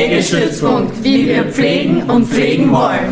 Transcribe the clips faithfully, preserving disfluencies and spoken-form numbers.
Pflegestützpunkt, wie wir pflegen und pflegen wollen.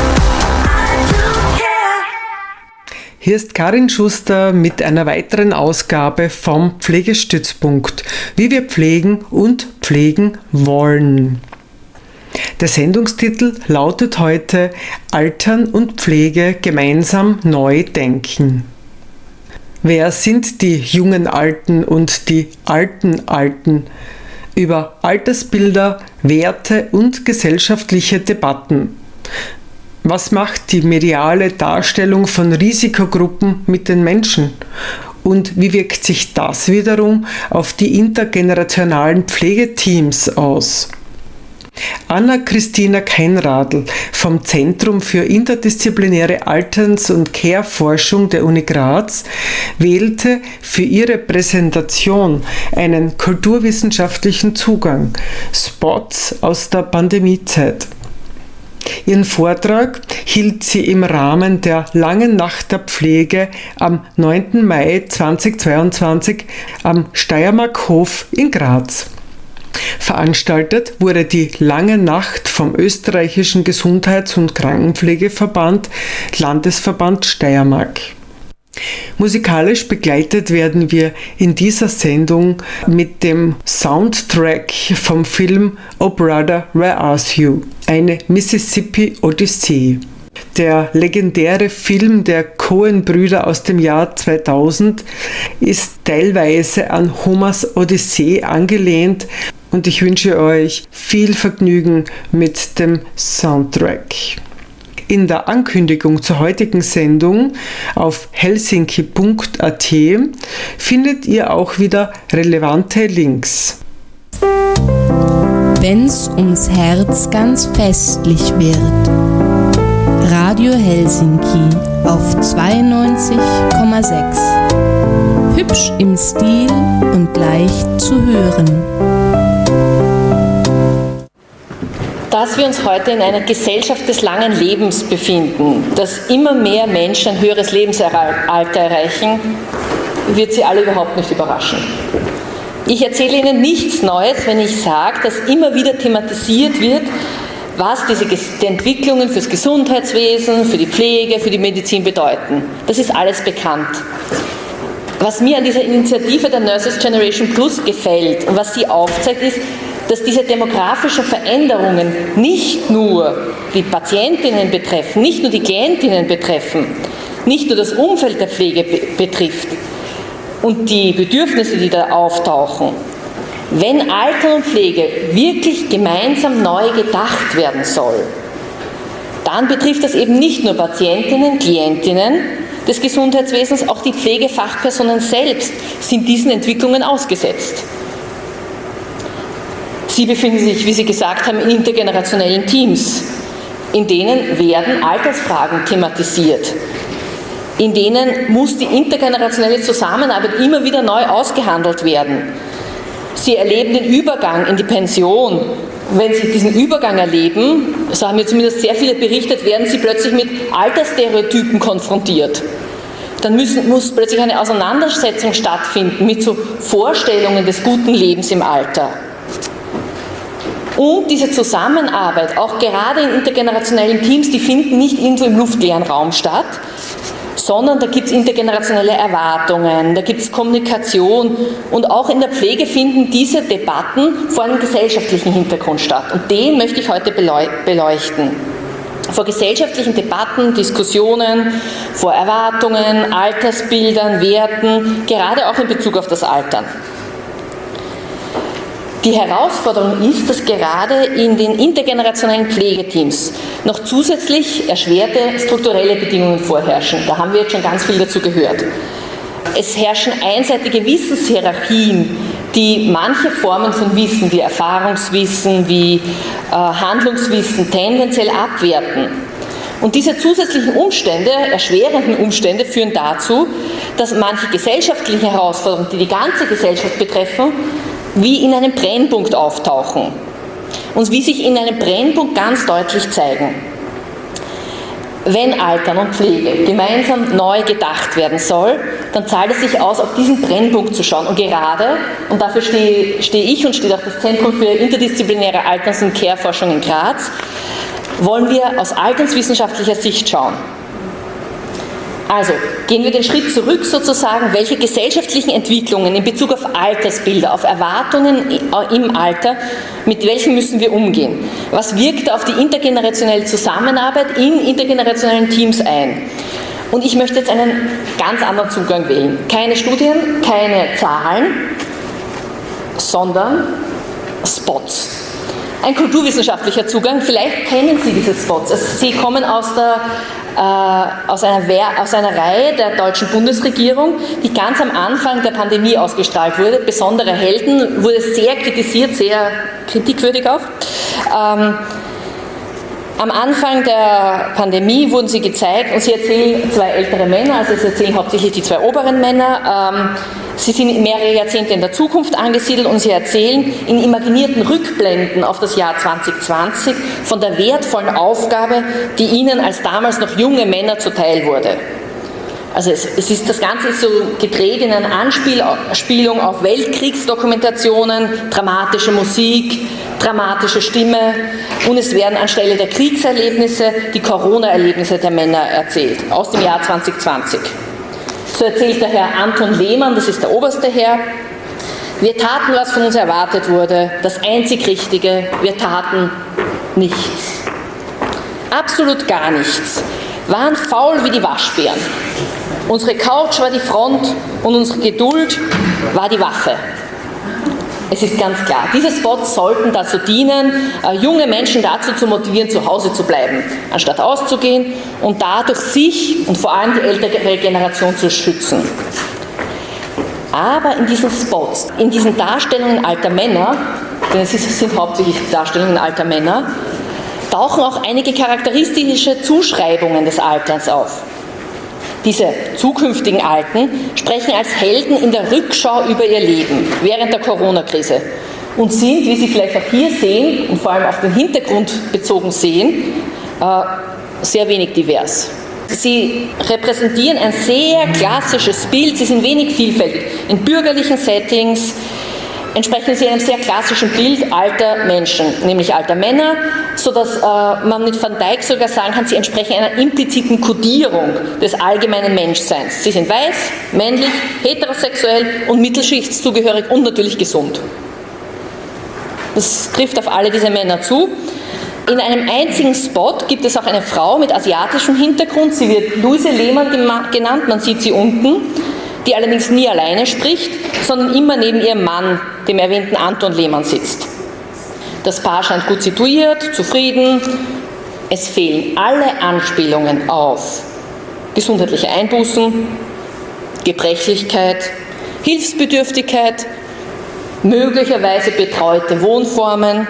Hier ist Karin Schuster mit einer weiteren Ausgabe vom Pflegestützpunkt, wie wir pflegen und pflegen wollen. Der Sendungstitel lautet heute Altern und Pflege gemeinsam neu denken. Wer sind die jungen Alten und die alten Alten? Über Altersbilder, Werte und gesellschaftliche Debatten. Was macht die mediale Darstellung von Risikogruppen mit den Menschen? Und wie wirkt sich das wiederum auf die intergenerationalen Pflegeteams aus? Anna-Christina Keinradl vom Zentrum für interdisziplinäre Alterns- und Care-Forschung der Uni Graz wählte für ihre Präsentation einen kulturwissenschaftlichen Zugang, Spots aus der Pandemiezeit. Ihren Vortrag hielt sie im Rahmen der Langen Nacht der Pflege am neunten Mai zweitausendzweiundzwanzig am Steiermark-Hof in Graz. Veranstaltet wurde die Lange Nacht vom österreichischen Gesundheits- und Krankenpflegeverband Landesverband Steiermark. Musikalisch begleitet werden wir in dieser Sendung mit dem Soundtrack vom Film Oh Brother, Where Are You? Eine Mississippi Odyssee. Der legendäre Film der Coen-Brüder aus dem Jahr zweitausend ist teilweise an Homers Odyssee angelehnt und ich wünsche euch viel Vergnügen mit dem Soundtrack. In der Ankündigung zur heutigen Sendung auf helsinki punkt a t findet ihr auch wieder relevante Links. Wenn's ums Herz ganz festlich wird. Radio Helsinki auf zweiundneunzig Komma sechs. Hübsch im Stil und leicht zu hören. Dass wir uns heute in einer Gesellschaft des langen Lebens befinden, dass immer mehr Menschen ein höheres Lebensalter erreichen, wird Sie alle überhaupt nicht überraschen. Ich erzähle Ihnen nichts Neues, wenn ich sage, dass immer wieder thematisiert wird, was diese die Entwicklungen für das Gesundheitswesen, für die Pflege, für die Medizin bedeuten. Das ist alles bekannt. Was mir an dieser Initiative der Nurses Generation Plus gefällt und was sie aufzeigt, ist, dass diese demografischen Veränderungen nicht nur die Patientinnen betreffen, nicht nur die Klientinnen betreffen, nicht nur das Umfeld der Pflege be- betrifft und die Bedürfnisse, die da auftauchen. Wenn Alter und Pflege wirklich gemeinsam neu gedacht werden soll, dann betrifft das eben nicht nur Patientinnen, Klientinnen des Gesundheitswesens, auch die Pflegefachpersonen selbst sind diesen Entwicklungen ausgesetzt. Sie befinden sich, wie Sie gesagt haben, in intergenerationellen Teams, in denen werden Altersfragen thematisiert. In denen muss die intergenerationelle Zusammenarbeit immer wieder neu ausgehandelt werden. Sie erleben den Übergang in die Pension. Wenn Sie diesen Übergang erleben, so haben mir zumindest sehr viele berichtet, werden Sie plötzlich mit Altersstereotypen konfrontiert. Dann müssen, muss plötzlich eine Auseinandersetzung stattfinden mit so Vorstellungen des guten Lebens im Alter. Und diese Zusammenarbeit, auch gerade in intergenerationellen Teams, die finden nicht irgendwo im luftleeren Raum statt, sondern da gibt es intergenerationelle Erwartungen, da gibt es Kommunikation und auch in der Pflege finden diese Debatten vor einem gesellschaftlichen Hintergrund statt. Und den möchte ich heute beleuchten. Vor gesellschaftlichen Debatten, Diskussionen, vor Erwartungen, Altersbildern, Werten, gerade auch in Bezug auf das Altern. Die Herausforderung ist, dass gerade in den intergenerationellen Pflegeteams noch zusätzlich erschwerte strukturelle Bedingungen vorherrschen. Da haben wir jetzt schon ganz viel dazu gehört. Es herrschen einseitige Wissenshierarchien, die manche Formen von Wissen, wie Erfahrungswissen, wie äh, Handlungswissen tendenziell abwerten. Und diese zusätzlichen Umstände, erschwerenden Umstände, führen dazu, dass manche gesellschaftliche Herausforderungen, die die ganze Gesellschaft betreffen, wie in einem Brennpunkt auftauchen und wie sich in einem Brennpunkt ganz deutlich zeigen. Wenn Altern und Pflege gemeinsam neu gedacht werden soll, dann zahlt es sich aus, auf diesen Brennpunkt zu schauen. Und gerade, und dafür stehe, stehe ich und steht auch das Zentrum für interdisziplinäre Alterns- und Care-Forschung in Graz, wollen wir aus alternswissenschaftlicher Sicht schauen. Also gehen wir den Schritt zurück sozusagen, welche gesellschaftlichen Entwicklungen in Bezug auf Altersbilder, auf Erwartungen im Alter, mit welchen müssen wir umgehen? Was wirkt auf die intergenerationelle Zusammenarbeit in intergenerationellen Teams ein? Und ich möchte jetzt einen ganz anderen Zugang wählen. Keine Studien, keine Zahlen, sondern Spots. Ein kulturwissenschaftlicher Zugang, vielleicht kennen Sie diese Spots. Sie kommen aus, der, äh, aus, einer, aus einer Reihe der deutschen Bundesregierung, die ganz am Anfang der Pandemie ausgestrahlt wurde. Besondere Helden, wurde sehr kritisiert, sehr kritikwürdig auch. Ähm, Am Anfang der Pandemie wurden sie gezeigt und sie erzählen zwei ältere Männer, also sie erzählen hauptsächlich die zwei oberen Männer. Ähm, sie sind mehrere Jahrzehnte in der Zukunft angesiedelt und sie erzählen in imaginierten Rückblenden auf das Jahr zwanzig zwanzig von der wertvollen Aufgabe, die ihnen als damals noch junge Männer zuteil wurde. Also es, es ist, das Ganze ist so gedreht in einer Anspielung auf Weltkriegsdokumentationen, dramatische Musik, dramatische Stimme und es werden anstelle der Kriegserlebnisse die Corona-Erlebnisse der Männer erzählt, aus dem Jahr zwanzig zwanzig. So erzählt der Herr Anton Lehmann, das ist der oberste Herr: Wir taten, was von uns erwartet wurde, das einzig Richtige, wir taten nichts. Absolut gar nichts. Waren faul wie die Waschbären. Unsere Couch war die Front und unsere Geduld war die Waffe. Es ist ganz klar, diese Spots sollten dazu dienen, junge Menschen dazu zu motivieren, zu Hause zu bleiben, anstatt auszugehen und dadurch sich und vor allem die ältere Generation zu schützen. Aber in diesen Spots, in diesen Darstellungen alter Männer, denn es sind hauptsächlich Darstellungen alter Männer, tauchen auch einige charakteristische Zuschreibungen des Alterns auf. Diese zukünftigen Alten sprechen als Helden in der Rückschau über ihr Leben während der Corona-Krise und sind, wie Sie vielleicht auch hier sehen und vor allem auf den Hintergrund bezogen sehen, sehr wenig divers. Sie repräsentieren ein sehr klassisches Bild, sie sind wenig vielfältig. In bürgerlichen Settings entsprechen sie einem sehr klassischen Bild alter Menschen, nämlich alter Männer, sodass äh, man mit Van Dijk sogar sagen kann, sie entsprechen einer impliziten Kodierung des allgemeinen Menschseins. Sie sind weiß, männlich, heterosexuell und mittelschichtszugehörig und natürlich gesund. Das trifft auf alle diese Männer zu. In einem einzigen Spot gibt es auch eine Frau mit asiatischem Hintergrund, sie wird Luise Lehmann genannt, man sieht sie unten, die allerdings nie alleine spricht, sondern immer neben ihrem Mann, dem erwähnten Anton Lehmann, sitzt. Das Paar scheint gut situiert, zufrieden. Es fehlen alle Anspielungen auf gesundheitliche Einbußen, Gebrechlichkeit, Hilfsbedürftigkeit, möglicherweise betreute Wohnformen.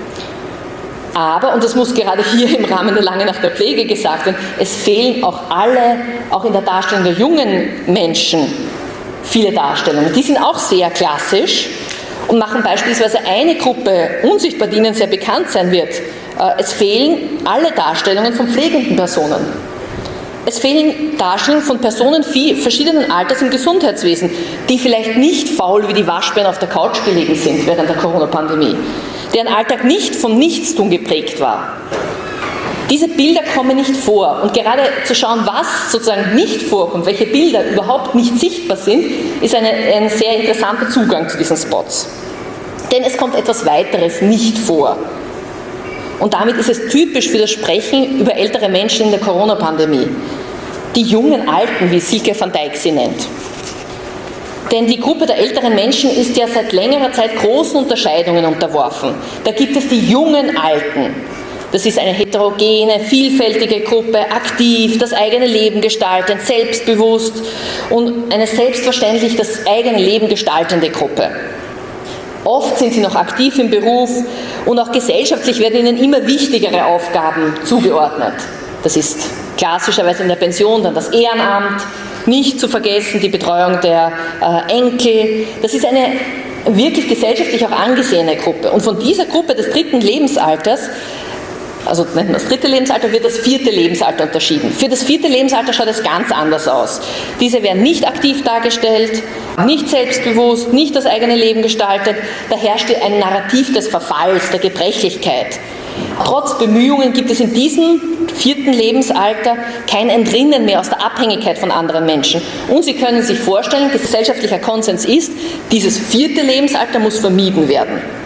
Aber, und das muss gerade hier im Rahmen der Lange Nacht der Pflege gesagt werden, es fehlen auch alle, auch in der Darstellung der jungen Menschen, viele Darstellungen. Die sind auch sehr klassisch und machen beispielsweise eine Gruppe unsichtbar, die Ihnen sehr bekannt sein wird. Es fehlen alle Darstellungen von pflegenden Personen. Es fehlen Darstellungen von Personen verschiedenen Alters im Gesundheitswesen, die vielleicht nicht faul wie die Waschbären auf der Couch gelegen sind während der Corona-Pandemie, deren Alltag nicht vom Nichtstun geprägt war. Diese Bilder kommen nicht vor und gerade zu schauen, was sozusagen nicht vorkommt, welche Bilder überhaupt nicht sichtbar sind, ist eine, ein sehr interessanter Zugang zu diesen Spots. Denn es kommt etwas weiteres nicht vor. Und damit ist es typisch für das Sprechen über ältere Menschen in der Corona-Pandemie. Die jungen Alten, wie Silke van Dijk sie nennt. Denn die Gruppe der älteren Menschen ist ja seit längerer Zeit großen Unterscheidungen unterworfen. Da gibt es die jungen Alten. Das ist eine heterogene, vielfältige Gruppe, aktiv, das eigene Leben gestaltend, selbstbewusst und eine selbstverständlich das eigene Leben gestaltende Gruppe. Oft sind sie noch aktiv im Beruf und auch gesellschaftlich werden ihnen immer wichtigere Aufgaben zugeordnet. Das ist klassischerweise in der Pension dann das Ehrenamt, nicht zu vergessen die Betreuung der äh, Enkel. Das ist eine wirklich gesellschaftlich auch angesehene Gruppe. Und von dieser Gruppe des dritten Lebensalters also nennt man das dritte Lebensalter, wird das vierte Lebensalter unterschieden. Für das vierte Lebensalter schaut es ganz anders aus. Diese werden nicht aktiv dargestellt, nicht selbstbewusst, nicht das eigene Leben gestaltet. Da herrscht ein Narrativ des Verfalls, der Gebrechlichkeit. Trotz Bemühungen gibt es in diesem vierten Lebensalter kein Entrinnen mehr aus der Abhängigkeit von anderen Menschen. Und Sie können sich vorstellen, gesellschaftlicher Konsens ist, dieses vierte Lebensalter muss vermieden werden.